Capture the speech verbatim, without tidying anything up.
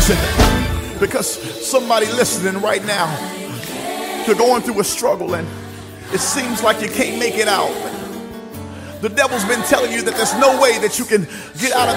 Listen, because somebody listening right now, you're going through a struggle and it seems like you can't make it out. The devil's been telling you that there's no way that you can get out of